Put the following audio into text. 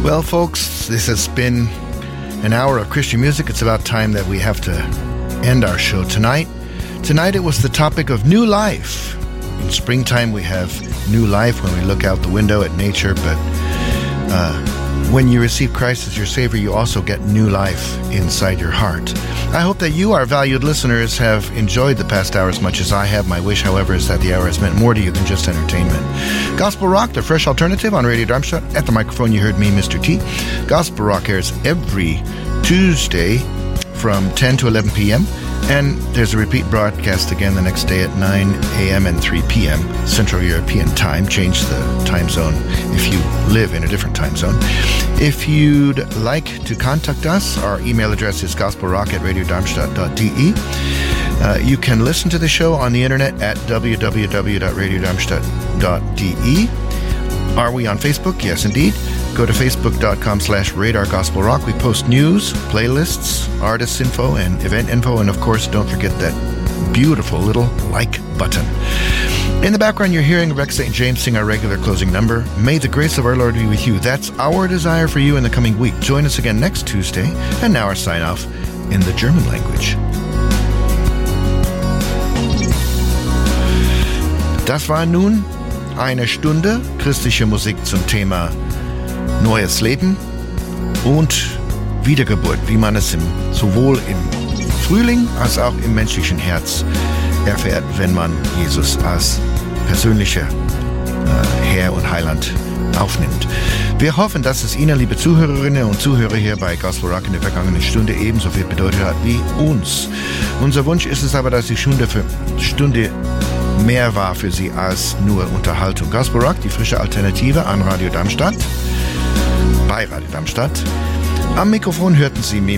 Well, folks, this has been an hour of Christian music. It's about time that we have to end our show tonight. Tonight it was the topic of new life. In springtime we have new life when we look out the window at nature, but when you receive Christ as your Savior, you also get new life inside your heart. I hope that you, our valued listeners, have enjoyed the past hour as much as I have. My wish, however, is that the hour has meant more to you than just entertainment. Gospel Rock, the fresh alternative on Radio Darmstadt. At the microphone, you heard me, Mr. T. Gospel Rock airs every Tuesday from 10 to 11 p.m., and there's a repeat broadcast again the next day at 9 a.m. and 3 p.m. Central European Time. Change the time zone if you live in a different time zone. If you'd like to contact us, our email address is gospelrock@radiodarmstadt.de. You can listen to the show on the internet at www.radiodarmstadt.de. Are we on Facebook? Yes, indeed. Go to facebook.com/radargospelrock. We post news, playlists, artist info, and event info. And of course, don't forget that beautiful little like button. In the background, you're hearing Rex St. James sing our regular closing number. May the grace of our Lord be with you. That's our desire for you in the coming week. Join us again next Tuesday. And now our sign off in the German language. Das war nun eine Stunde christliche Musik zum Thema neues Leben und Wiedergeburt, wie man es sowohl im Frühling als auch im menschlichen Herz erfährt, wenn man Jesus als persönlicher Herr und Heiland aufnimmt. Wir hoffen, dass es Ihnen, liebe Zuhörerinnen und Zuhörer hier bei Gospel Rock in der vergangenen Stunde ebenso viel bedeutet hat wie uns. Unser Wunsch ist es aber, dass die Stunde mehr war für Sie als nur Unterhaltung. Gospel Rock, die frische Alternative an Radio Darmstadt, bei Radio Darmstadt. Am Mikrofon hörten Sie mich,